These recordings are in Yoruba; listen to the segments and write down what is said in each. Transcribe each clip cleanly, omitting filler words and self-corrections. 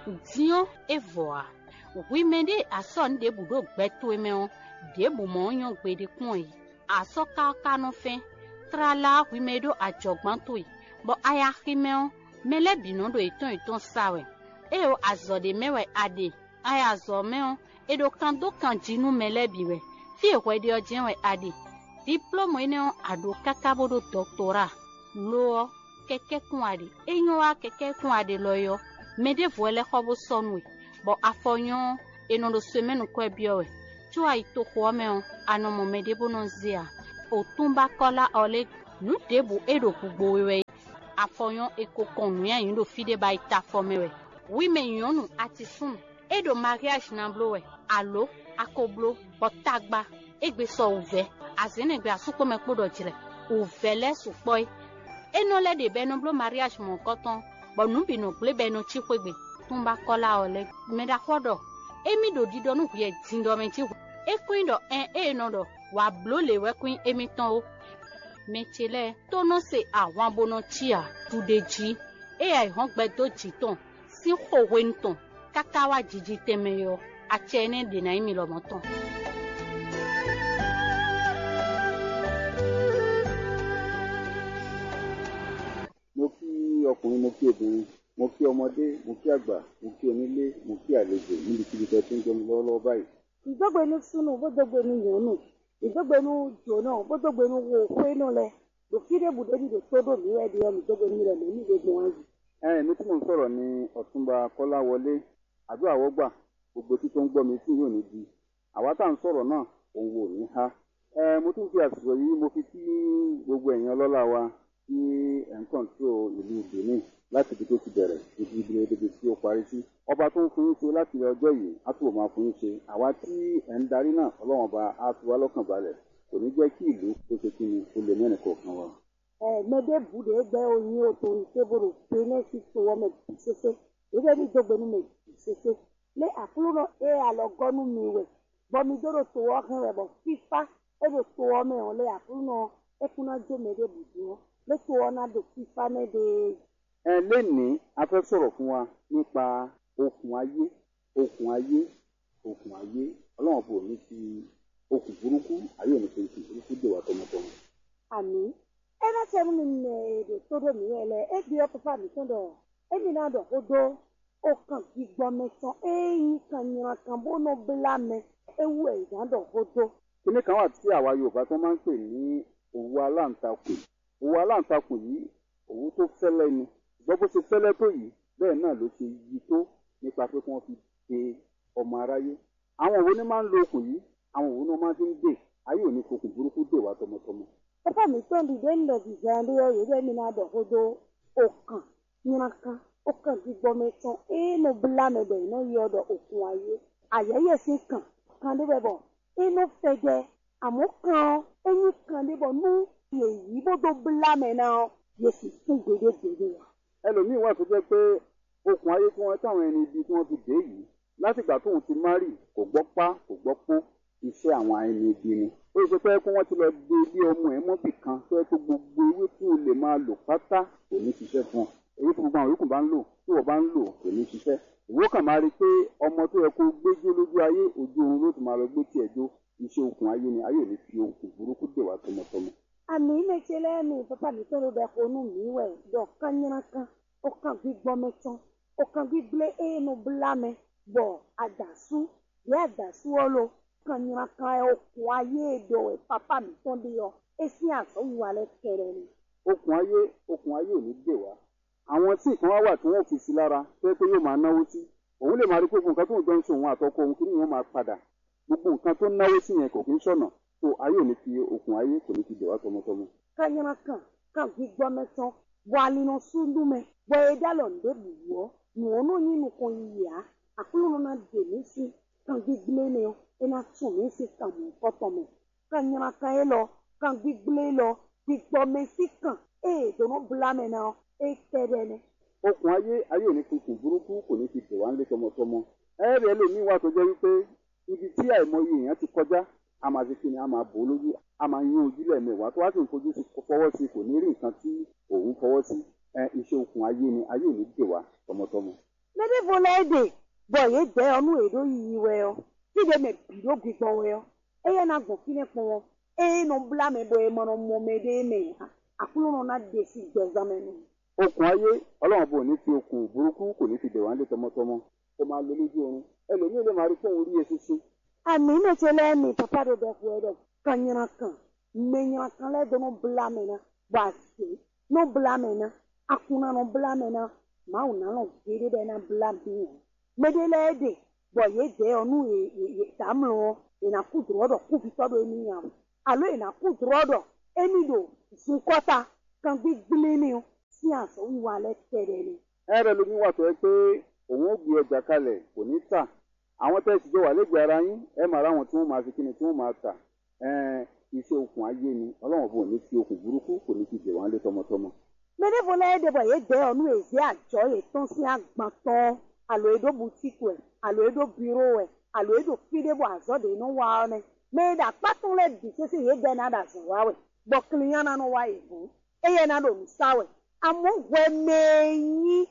Dion evoa. Oui mende ason de budo beto emeo. De bumonyo gbede koi. Aso kano fe. Trala oui medo a jogbantoi. Bo aya himeo. Mele binondo iton sawe. Eo azo de mewe ade. Aya zo meo. Edo kando kanjinu mele biwe. Fie kwedi ojenwe ade. Diplôme ene ado kakabodo doctorat. Lo keke kunade. Enyoa keke kunade loyo. Mede voile khobo sonwe. Bo afonyo enodo semaine kwe biowe. Chua ito kwame anomo mede bononzia. Otumba kola ole nu debu edo kugbowe. Afonyo ekokonu ya yindo fide ba ita fomewe. Wime yonu atisun. Edo mariage namblowe. Alo, akoblo, botagba. Egbe so uve. Azenegbe asuko mekpodo jire. Uvele supoi. Enole de benoblo mariage mon coton. Bonumbi no ple beno chikwegbe. Tumba kola ole. Meda kodo. Emi do dido nu ye zindo menchi. Ekwindo enodo. Wa blo le we kwin emiton o. Mechele. Tono se a wambono chia. Tudeji. E ai hongbe do jiton. Si ho wenton. Kakawa jiji temeyo. Achene de na imi lomoton. Mo kí ọkùnrin, mo kí obìnrin, mo kí ọmọdé, mo kí àgbà, mo kí onílé, mo kí àlejò níbikíbi tẹ́ tí ń jẹun lọ́wọ́lọ́wọ́ báyìí. Ìdọ́gbẹ́nu sunu bódógbẹ́nu yòónù, ìdọ́gbẹ́nu jòónù bódógbẹ́nu wo kwenu lẹ, lòkìdé bùdóni lè tódò níwẹ̀ di ọmọ ìdọ́gbẹ́nu rẹ̀ lẹ́nu gbogbo wọn yìí. Mi tí mò ń sọ̀rọ̀ ni Ọ̀túnba Kọ́láwọlé, àdúrà wọ́gbà, gbogbo tí tó ń gbọ́ mi tí yóò ní di. Àwa tá à ń sọ̀rọ̀ náà, òun wò ní há. Mo tún fi àsìkò yìí mo fi kí gbogbo ẹ̀yin ọlọ́lá wa tí ẹ̀ ń kọ̀ǹtró ìlú Benin láti ibi tó ti bẹ̀rẹ̀ ibi débi tí ó parí sí. Ọba tó ń fún yín ṣe láti ọjọ́ yìí á túbọ̀ máa fún yín ṣe. Àwa tí ẹ̀ ń darí náà Ọlọ́run ọba á fi wá lọ́kàn balẹ̀. Kò ní jẹ́ kí ìlú tó ṣe kí ni ó lè mẹ́rin kọ̀ọ̀kan wa. Mede bude egbe onye otori tebụl pene sisi wome sese ebe ni dogbenu me sese le akluno alogonu miwe bomidoro to ohere bo fifa ebe to ome on le akluno ekuna je mede budu le to ona do fifa ne de. Lénìí a fẹ́ sọ̀rọ̀ fún wa nípa okùn ayé Ọlọ́run bò ní ti okùn burúkú ayé ò ní fi okùn burúkú dè wá tọmọtọmọ. Àmín. Ena tẹnu mi nẹ èdè todo mi ẹlẹ ebi ọpọpọ mi tó dọ ebi náà dọ kodo ọkàn gbígbọ mẹsàn eyín kan yìnyín kan bónú bílá mẹ ewu ẹ̀yà dọ kodo. Kíní kan wà tí àwa Yorùbá tó máa ń pè ní òwú aláǹtakùn. Òwú aláǹtakùn yìí òwú tó fẹ́lẹ́ ni. Gbọ́ bó ṣe fẹ́lẹ́ tó yìí bẹ́ẹ̀ náà ló ṣe yí tó nípa pé kí wọ́n fi de ọmọ aráyé. Àwọn òwú ni máa ń lo okùn yìí, àwọn òwú ni wọ́n máa fi ń dè. Ayé ò ní fokùn burúkú dè wá tọmọtọmọ. Papa mi tó ń dìde ń lọ dìde ẹni ọyọ ẹgbẹ́ mi náà dọ̀ kodo ọkàn yìnyín ọkàn gbígbọ́ mẹsàn inú bílá mẹbẹ iná yọ ọdọ òkun ayé àyẹyẹ sí kan débẹ̀ bọ̀ inú fẹjẹ àmọ́ kan eyín kan débọ̀ nú èyí bódó bílá mẹ náà yẹ sì tún gbèdégbèdé wa. Ẹlòmíín wà tó jẹ́ pé okùn ayé tí wọ́n táwọn ẹni ibi tí wọ́n fi dé yìí látìgbà tóun ti márì kò gbọ́ pá kò gbọ́ pó iṣẹ́ àwọn ẹni ibi ni. Ó ṣe pé kí wọ́n ti lọ gbé ilé ọmọ ẹ̀ mọ́bì kan tó yẹ kó gbogbo ewé tí o lè máa lò pátá kò ní ṣiṣẹ́ fún ọ. Èyí tí gbogbo àwọn yòókù bá ń lò tí wọ́n bá ń lò kò ní ṣiṣẹ́. Ìwọ kàn máa rí i pé ọmọ tó yẹ kó gbéjó lójú ayé ojú oorun ló ti máa lọ gbé tiẹ̀ jó. Iṣẹ́ okùn ayé ni ayé ò ní fi okùn burúkú dè wá tọmọtọmọ. Àmì méje lẹ́nu papa mi tó ló bẹ konú mi wẹ̀ dọ̀ kányánká ọkàn gbígbọ́ mẹ́tán ọkàn gbígbé ẹnu bílámẹ́ bọ̀ àdàsú bí àdàsú ọlọ kányánká okùn ayé èdò ẹ̀ papa mi tó bí yọ èsì àsọ̀wù alẹ́ kẹrẹ ni. Okùn ayé ò ní dè wá. Àwọn tí nǹkan wá wà tí wọ́n fi sí lára tó yẹ pé yóò máa náwó sí. Òun lè máa rí pé gbogbo nǹkan tó ń jọ ń ṣe òun àtọkọ òun kí ni wọ́n máa padà. Gbogbo nǹkan tó náwó sí yẹn kò kí ń ṣọ̀nà. So ayé ò ní fi okùn ayé kò ní fi dè wá tọmọtọmọ. Kányánká kan gbígbọ́ mẹ́tán bọ̀ àlìnà súndúmẹ́ bọ̀ ẹ̀dá lọ́ndé bùwọ́ nùọ́nù yín nìkan yìá àkúlùmọ́ náà dè mí sí kan gbígbé ni ọ ẹ̀nà tún mí sí kan mọ̀ kọ́tọ̀mọ̀ kányánká ẹ lọ kan gbígbé lọ gbígbọ́ mẹ́ sí kan dùnú bílámẹ́ náà tẹ́rẹ́ ni. Okùn ayé ò ní fi okùn burúkú kò ní fi dè wá ńlé tọmọtọmọ. Ẹ̀rẹ̀ ẹlòmíín wà tó jẹ́ wípé ibi tí àìmọye èèyàn ti kọjá a máa ṣe kí ni a máa bò ó lójú a máa yín ojú lẹ́ẹ̀mẹwàá tó wá sì ń fojú sí fọwọ́ sí kò ní rí nǹkan tí òun fọwọ́ sí. Iṣẹ́ okùn ayé ni ayé ò ní dè wá tọmọtọmọ. Mẹ́dẹ́ volede bo ye de onu edo yi we o ti de me bido gbigbo we o eye na gbo kini pon e no bla me bo e mo no mo me de me akulo no na de si gbezame no okùn ayé ọlọ́run bò ní fi okùn burúkú kò ní fi dè wá nílé tọmọtọmọ ó máa lo lójú oorun ẹlòmíì lè máa rí fóun rí eṣinṣin. ami me chele mi papa do de ko do kanyana kan menya kan le do no bla me na ba si no bla me na akuna no bla me na ma una no gere de na bla bi me de le de bo ye de onu e tamlo e na ku dro do ku fi todo emi ya alo e na ku dro do emi do sun kota kan gbigbile ni o sí àṣọ wíwá lẹ́tẹ̀rẹ̀ ni. ẹ̀rẹ̀ lómi wà tó ẹ pé òun ó gbé ọjà kalẹ̀ kò ní tà àwọn tẹ́ ẹ sì jọ wà lẹ́gbẹ̀ẹ́ ara yín ẹ máa ráwọn tí wọ́n máa fi kíni tí wọ́n máa tà iṣẹ́ okùn ayé ni ọlọ́run bò ní fi okùn burúkú kò ní fi dè wọ́n lé tọmọtọmọ. mẹ́rẹ́fọ́ lẹ́yẹ̀dẹ̀bọ̀ yé jẹ́ ọ̀nù èzí àjọ ètò sí àgbàtọ́ àlọ́ èdò bùtíkù ẹ̀ àlọ́ èdò bírò ẹ̀ àlọ́ èdò fídébọ̀ àzọ́dẹ̀ inú wa ọ́nẹ́ mẹ́ẹ̀dà pátúnlẹ̀ dì sẹ́sì yé jẹ́ náà dà sùn wáwẹ̀ gbọ̀kìlìyàn náà wá ìbò ẹ̀yẹ náà lòún sáwẹ̀ àmọ́ wẹ́mẹ́yìn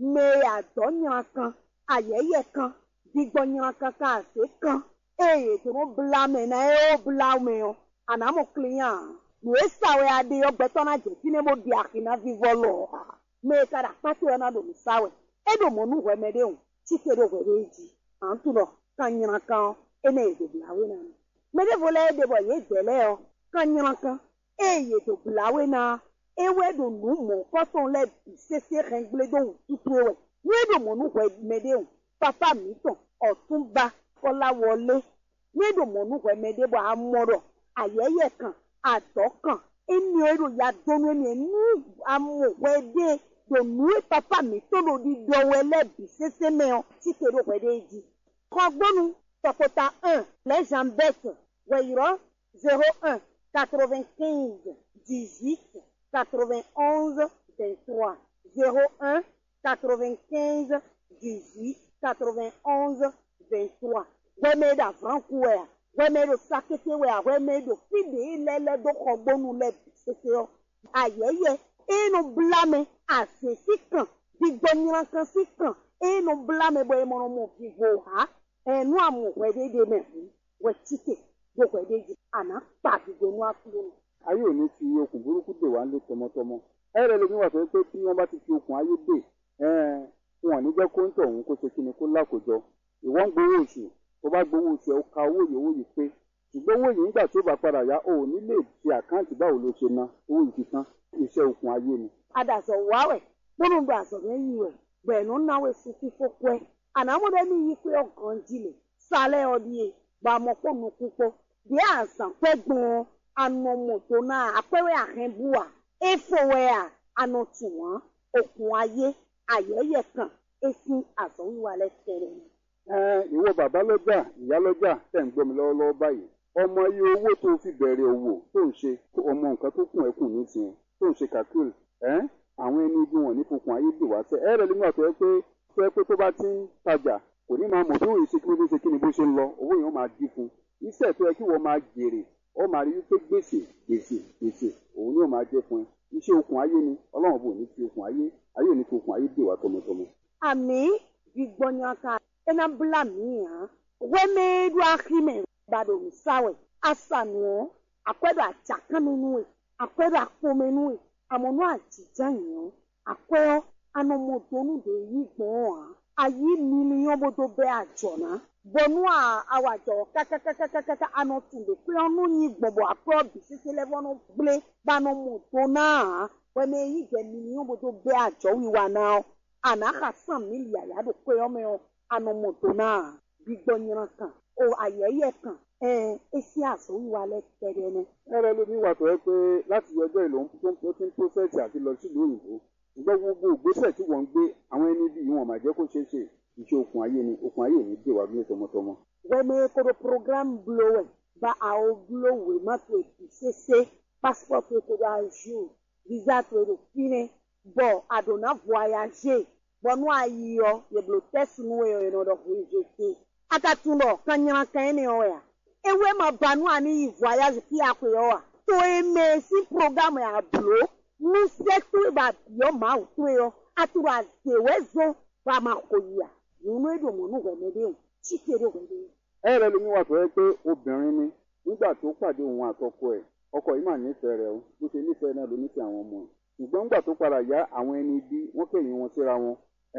mẹ́àdọ́yàn kan àyẹ́yẹ kan dìgbọ̀yàn kan káàsì kan èyí tó ń blamẹ̀ náà ẹ̀ ó blamẹ̀ ọ́ ànámọ̀ kìlìyàn wòye sáwẹ̀ adé ọgbẹ́tọ́ náà jẹ́ kí ni mo di àkínná fífọ́ lọ mẹ́ẹ̀kadà pátó ẹ̀ náà lòún sáwẹ̀ edomonu wemede o chikere wereji antulo kanyana kan ene edo blawe na mede vole de bo ye dele o kanyana kan eye do blawe na ewe do nu mo koton le sese rengle do tutuwe we do monu wemede o papa mi ton Ọ̀túnba Kọ́láwọlé we do monu wemede bo amoro ayeye kan adokan eni ero ya donu eni nu amu wede donue papa mi tó lò di dọwọ ẹlẹbi sẹsẹ mẹọ tí kèrò pẹ̀lú èjì. kọgbónú tọkọta 1 lẹ́jàmbẹ́tì wẹ̀yìrọ̀ 01 95 18 91 23 01 95 18 91 23 wẹ́mẹ́dà frankuwẹ̀ wẹ́mẹ́dà saketewẹ̀ wẹ́mẹ́dà fìdí ilẹ̀lẹ́dọ̀ kọgbónú lẹ́bi sẹsẹ ọ ayẹyẹ inu blame asesi kan digbonyiran kan si kan inu blame bo emono mo vivo ha enu amu wedede me we tike bo wedede ana pa digbonu afunu. ayé ò ní fi okùn burúkú dè wá lé tọmọtọmọ ẹ̀rẹ̀ lómi wà tó pé tí wọ́n bá ti fi okùn ayé dè wọn ò ní jẹ́ kó ń tọ̀ òun kó ṣe kíni kó lákòjọ ìwọ́n gbowó oṣù tó bá gbowó oṣù ẹ̀ ó ka owó yìí pé ṣùgbọ́n owó yìí nígbà tó bá padà yá ò ní lè fi àkáǹtì báwo ló ṣe ná owó yìí ti tán iṣẹ́ okùn ayé ni. adazọ wawe kpọrọndọ azọrọ eyiwe gbẹnu nawe sufi fokwe anamọdé ní yí pé ọgàn jìlẹ sálẹ ọdíye gbàmọpọnù púpọ̀ bí àǹsàn pẹgbọn anọmọtò náà apẹwẹ àhẹbùà efowẹà anọtùwọn okùn ayé ayẹyẹ kan esi àzọwíwá lẹsẹrẹ ni. ìwọ bàbá lọ́jà ìyá lọ́jà tẹ̀ ń gbọ́ mi lọ́wọ́lọ́wọ́ báyìí ọmọ iye owó tó fi bẹ̀rẹ̀ òwò tó ń ṣe ọmọ nǹkan tó kùn ẹ̀kùn ní tiẹ̀ tó ń ṣe kàkúl àwọn ẹni ibi wọn ní fokùn ayé dè wá sẹ ẹrẹ lómi àtọ ẹ pé tó bá ti ń tajà kò ní máa mọ̀ bí òye ṣe kí ló ṣe kí ni bó ṣe ń lọ owó yẹn ó máa dín fún iṣẹ́ tó yẹ kí wọ́n máa jèrè ó máa rí wípé gbèsè òun ni ó máa jẹ fún ẹ iṣẹ́ okùn ayé ni Ọlọ́run bò ní fi okùn ayé ò ní fi okùn ayé dè wá tọmọtọmọ. àmì gbígbọ́nyaka ẹ̀nà bùlà mìíràn wẹ́mẹ́ẹ́dù àkìmẹ̀ gbàdọ̀ sáwẹ̀ àṣànùọ́ àpẹ́dọ̀ àjàkánnínú ẹ̀ àpẹ́dọ̀ àpọ́mẹ́nú ẹ̀ àmọ́nú àjíjà yẹn àpẹ́ anamọ̀dọ́nù dè yí gbọ́n ayé mílíọ̀nù bọ́dọ̀ bẹ́ àjọ̀nà bọ̀nú àwàjọ kàkàkàkàkàkà anọ̀túndé pé ọ̀nù yí gbọ̀bọ̀ àpẹ́ ọ̀bì sísẹ́ lẹ́fọ́nù gblé gbanamọ̀dọ́ náà wẹ́mẹ́ yí jẹ́ mílíọ̀nù bọ́dọ̀ bẹ́ àjọ wíwá náà ànáhà sàn mílíọ̀nù àyàdọ̀ pé ọmọ anamọ̀dọ́ náà gbígbọ́nyìnrán kan o ayẹyẹ kan esi àzọwíwá lẹ́tẹ̀rẹ̀ ni. ẹ̀rẹ̀ lómi wà tó yẹ pé láti ọjọ́ ìlú tó ti ń pọ́sẹ̀sì àti lọ sílùú òyìnbó ṣùgbọ́n gbogbo ìgbésẹ̀ tí wọ́n ń gbé àwọn ẹni bí wọn máa jẹ́ kó ṣeé ṣe iṣẹ́ okùn ayé ni okùn ayé ní dè wá bí tọmọtọmọ. wẹ́mẹ́ kóró program blower bá àwọn blower mọ́tò ètò ṣẹṣẹ passport ètò àjò visa tó ètò fínẹ bọ̀ àdùnnà voyager bọ̀nú àyíyọ yẹ̀bùrọ̀ tẹ̀sínú ẹ̀yọ̀ ìrìnàdọ̀ fún ìjẹ́sẹ̀ akatundo kanyana kane oya ewe mabanu ani voyage ki akwe oa to eme si program ya blo mu setu ba yo ma uto yo atura zewezo ba makoya nínú èdòmọ̀nù wẹ̀mẹ́dẹ́hùn chíkèrè wẹ̀mẹ́dẹ́hùn. ẹ rẹ lómi wà tó yẹ pé obìnrin ni nígbà tó pàdé òun àtọkọ ẹ̀ ọkọ yìí mà nífẹ̀ẹ́ rẹ̀ o bó ṣe nífẹ̀ẹ́ náà ló nífẹ̀ẹ́ àwọn ọmọ ẹ̀ ṣùgbọ́n nígbà tó padà yá àwọn ẹni bí wọ́n kẹ̀yìn wọn síra wọn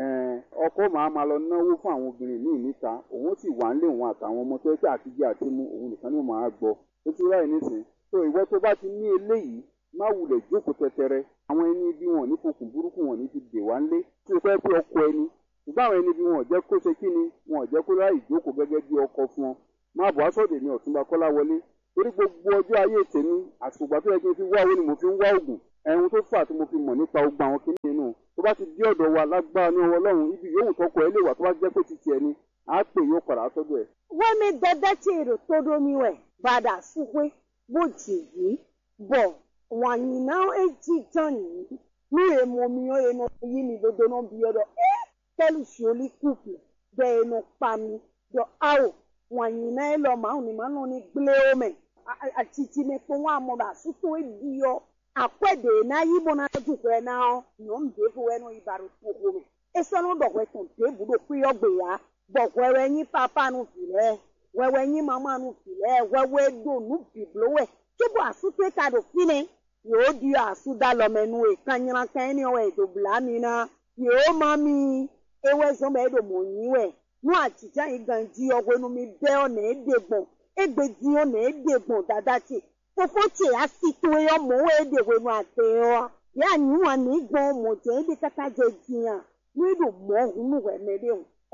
ọkọ máa lọ náwó fún àwọn obìnrin míì níta òun sì wà ń lé òun àtàwọn ọmọ tó yẹ pé àtijọ́ àti mú òun nìkan ni ó máa gbọ́ ó ti ráì nísìn tó ìwọ tó bá ti ní eléyìí má wulẹ̀ jókòó tẹtẹrẹ àwọn ẹni bí wọn ní fokùn burúkú wọn ní ti dè wá ńlé tí ó fẹ́ pé ọkọ ẹni ṣùgbọ́n àwọn ẹni bí wọn ò jẹ́ kó ṣe kí ni wọn ò jẹ́ kó ráì jókòó gẹ́gẹ́ bí ọkọ fún ọ má bọ̀ aṣọ́dẹ̀ ní Ọ̀túnba Kọ́láwọlé torí gbogbo ọjọ́ ayé tèmi àsìkò ìgbà tó yẹ kí n fi wá owó ni mo fi ń wá oògùn ẹ̀hún tó fà tí mo fi mọ̀ nípa ogun àwọn kìnìún nínú tó bá ti dé ọ̀dọ̀ wa lágbára ní ọwọ́ Ọlọ́run ibi yòówù tọkọ ẹ lè wà tó bá jẹ́ pé ti tiẹ̀ ni à á pè yóò padà sọ́dọ̀ ẹ̀. wọ́n mi dẹ́dẹ́ tí èrò tó domi wẹ̀ bàdà súpé bó jì yìí bọ̀ wọ̀nyí náà èjì jàn yìí ní èèmọ̀ mi ó èèmọ̀ yí mi dodo náà bí ọ̀dọ̀ tẹ́lù ṣòlí kùpù bẹ́ẹ̀ èèmọ̀ pa mi dọ̀ áwò wọ̀nyí náà lọ màá ní màá náà ní gblé omi àtìtì mi pé wọ́n àmọ̀dà súpó èdè yọ akwede na yibo na jukwe na nyom defu wenu ibaru tukumi esonu dokwe ton debu do kwi ogbe ya bokwe yin papa nu file wewe yin mama nu file wewe do nu biblowe kibo asute ka do fine yo di asuda lo menu e kanyira kan ni o e do blami na yo mami ewe so me do monyiwe nu atija iganji ogwe nu mi be o na edegbon egbeji o na edegbon dadati fofoche asito yo mo ede wenu ateo ya nyuwa ni gbon mo je de kaka je jiyan ni do mo hunu we mede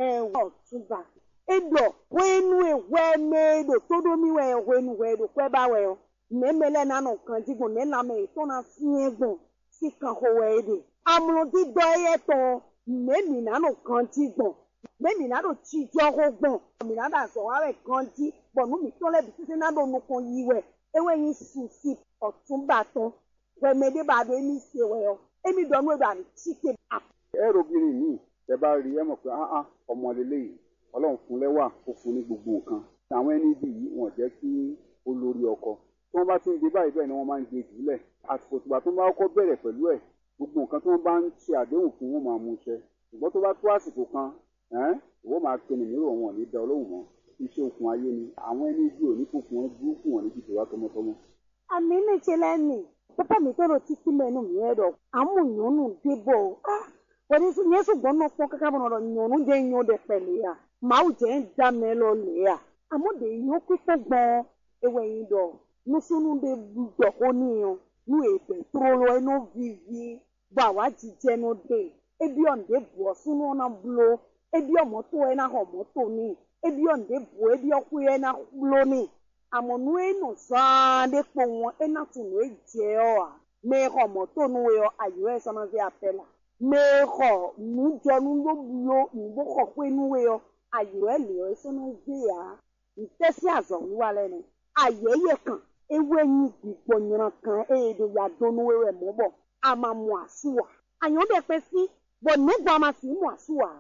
Ọ̀túnba edo wenu ewe medo todo mi we wenu we do kwe ba we o memele na no kan jigun ne na me to na fi egbon si kan ho we de amro di do ye to memi na no kan jigun memi na do chi jo ho gbon mi na da so wa we kan ji bonu mi to le bi se na do nu kan yi we ewe yin susi Ọ̀túnba ton wemede ba do emi se we o emi do nu ba ni chike ẹ robìnrin míì tẹ bá rí ẹ mọ̀ pé ọmọ lélẹ́yìí Ọlọ́run fún lẹ́wà ó fún ní gbogbo nǹkan àwọn ẹni bí yìí wọ́n jẹ́ kí olórí ọkọ tí wọ́n bá ti ń gbé báyìí bẹ́ẹ̀ ni wọ́n máa ń gbé jùlẹ̀ àsìkò tìgbà tó bá kọ́kọ́ bẹ̀rẹ̀ pẹ̀lú ẹ̀ gbogbo nǹkan tí wọ́n bá ń ṣe àdéhùn fún wọn máa mú ṣẹ ṣùgbọ́n tó bá tó àsìkò kan ìwọ máa pinnu mìíràn wọn ò ní dá Ọlọ́run mọ́ iṣẹ́ òkun ayé ni àwọn ẹni bí ò ní fòkun wọn burúkú wọn níbi tó wá tọmọtọmọ. àmì ní ṣe lẹ́nu pápá mi tó lọ títí mẹ́nu mi ẹ̀rọ àmúyànnù débò wọ́n ní yẹn ṣùgbọ́n náà pọ́n kankan bọ̀ náà yànnù dé yan dẹ̀ pẹ̀lú yà màá jẹ́ ń dá mi lọ lè yà àmúdè yàn pípẹ́ gbọ́n ewé yìí dọ̀ nusunu de dọ̀ ó níyan nu èbè tó lọ ẹnu vivi bọ̀ àwa jíjẹ́ nu dé ebi ọ̀ǹdẹ bọ̀ sunu ọ̀nà bulo ebi ọ̀mọ́tò ẹ̀ náà ọ̀mọ́tò ní ebi ọ̀ǹdẹ bọ̀ ebi ọ̀kú ẹ̀ náà bulo ní àmọ̀nù ẹ̀ nù sáadé pọ̀ wọn ẹ̀ náà tún ẹ̀ jẹ́ ọ̀ à mẹ́ẹ̀kọ́ ọ̀mọ́tò nu ẹ̀ ayọ̀ ẹ̀ sọ́nà fi àpẹ́là mẹ́ẹ̀kọ́ nùjọ́nu ló bulo nùbọ̀kọ̀ pé nu ẹ̀ ayọ̀ ẹ̀ lè ẹ̀ sọ́nà fi à ìtẹ́sí àzọ̀ wíwá lẹ́nu ayẹyẹ kan ewe yin gbígbọ yìnyín kan èdè yàdónú rẹ mọ bọ a máa mú àsùwà àyàn dẹ pẹ sí bọ nígbà máa sì mú àsùwà.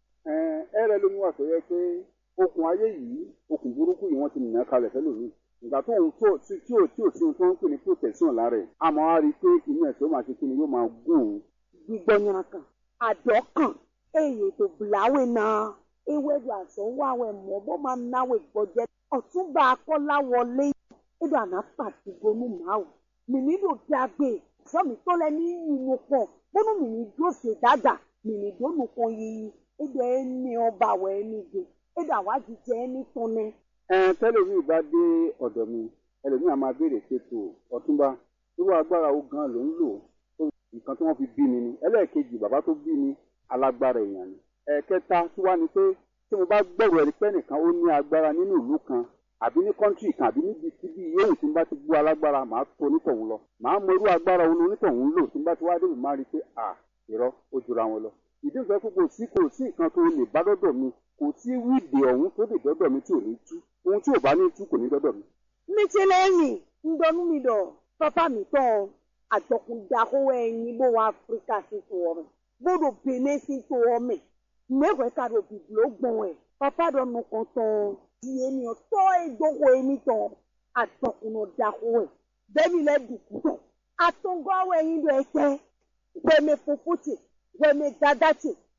rẹ ló ní wà tó yẹ pé okùn ayé yìí okùn burúkú yìí wọ́n ti nìyẹn kalẹ̀ fẹ́lòmíì ìgbà tó ń tó tí ò sí ohun tó ń pè ní protection lára ẹ̀ àmọ́ á rí i pé inú ẹ̀ tó máa ṣe kí ni yóò máa gùn ún. gbígbọ yìnyín kan àdọ́kàn èyí tó bùláwé náà ewé àṣọ wàwẹ̀ mọ́ bọ́ máa náwó ìgbọ́jẹ́ Ọ̀túnba Kọ́láwọlé edo anapati gonu mawu mini do dagbe so mi to le ni inu pon bonu mini do se daga mini do nu kon yi edo eni oba we ni de edo awaji je ni tonne tẹ́lẹ̀mí bá dé ọ̀dọ̀ mi ẹlòmíì á máa béèrè ṣètò Ọ̀túnba irú agbára ó gan ló ń lò nǹkan tí wọ́n fi bí mi ni ẹlẹ́ẹ̀kejì bàbá tó bí mi alágbára èèyàn ni ẹ̀ẹ̀kẹta tí wá ni pé tí mo bá gbẹ̀rù ẹ̀rí pẹ́ nìkan ó ní agbára nínú ìlú kan àbí ní kọ́ńtì kan àbí níbi síbi yéèyàn tí n bá ti gbọ́ alágbára màá tó onítọ̀hún lọ màá mọ irú agbára òun onítọ̀hún lò tí n bá ti wá débi máa rí i pé irọ́ ó jura wọn lọ. ìdí ìfẹ́ pé kò sí nǹkan tó lè bá dọ́dọ̀ mi kò sí wíìdì ọ̀hún tó lè dọ́dọ̀ mi tí ò ní tú ohun tí ò bá ní tú kò ní dọ́dọ̀ mi. mi ti lẹ́yìn ń dọnú mi dọ̀ pápá mi tán àjọkùnjakówó ẹyin bó wa Áfíríkà sí tó ọmọ bódò Benin sí tó ọmọ mẹ́wẹ̀ẹ́ kàdó bìbìló gbọ̀n ẹ̀ pápá dọ̀nù kan tán ènìyàn tọ́ ìgbókò èmi tán àtọkùnà dàkúwò ẹ̀ bẹ́ẹ̀ni lẹ́dùkú tán àtọ̀ngọ́wọ́ ẹ̀yin lọ ẹ̀kẹ́ wẹ̀mẹ̀ fòfòtì wẹ̀mẹ̀ dàdàtì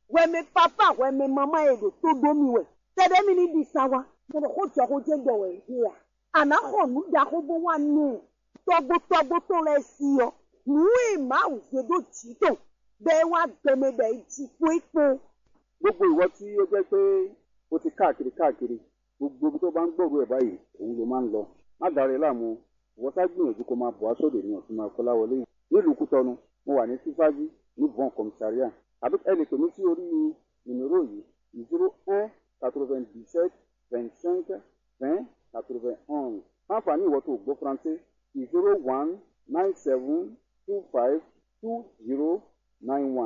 weme papa weme mama edo to domi we tede mi ni disawa mo ko ti ko je do we here ana ko nu da ko bo wa nu togbo to le si o nu e ma u se do ti to be wa gbeme be ti po gbogbo ìwọ tí ó jẹ́ pé ó ti káàkiri gbogbo ibi tó bá ń gbòòrò ẹ̀ báyìí òun ló máa ń lọ má dàrẹ́ láàmú ìwọ tá gbìyànjú kó máa bọ̀ á sóde ní Ọ̀túnba Kọ́láwọlé nílùú Kútọ́nù mo wà ní sífájú ní bon commissariat àbí ẹ lè pè mí sí orí ìníró yìí 01 97 25 20 91 fáfàní ìwọ tó gbọ́ faransé 01 97 25 20 91.